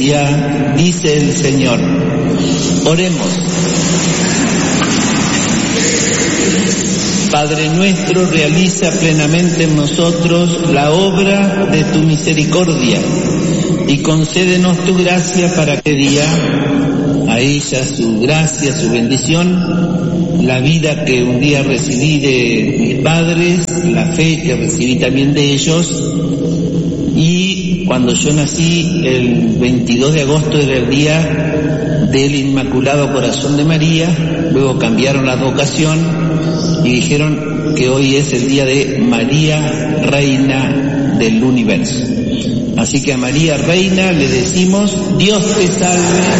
iglesia, dice el Señor. Oremos. Padre nuestro, realiza plenamente en nosotros la obra de tu misericordia y concédenos tu gracia para que día a ella su gracia, su bendición, la vida que un día recibí de mis padres, la fe que recibí también de ellos, y cuando yo nací el 22 de agosto era el día del Inmaculado Corazón de María, luego cambiaron la advocación y dijeron que hoy es el día de María Reina del Universo. Así que a María Reina le decimos, Dios te salve.